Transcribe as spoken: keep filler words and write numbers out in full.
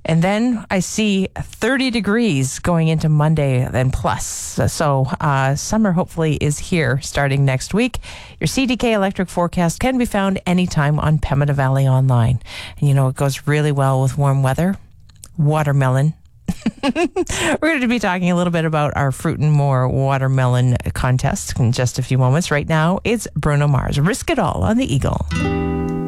And then I see thirty degrees going into Monday and plus. So uh, summer hopefully is here starting next week. Your C D K electric forecast can be found anytime on Pembina Valley Online. And you know, it goes really well with warm weather. Watermelon. We're going to be talking a little bit about our Fruit and More watermelon contest in just a few moments. Right now, it's Bruno Mars. Risk It All on the Eagle.